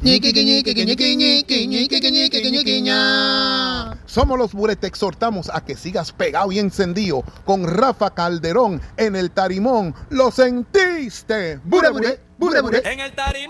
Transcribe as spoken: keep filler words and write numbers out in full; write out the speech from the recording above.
Somos los Bure, te exhortamos a que sigas pegado y encendido con Rafa Calderón en el Tarimón. ¿Lo sentiste? Bure, bure, bure, bure. En el Tarimón.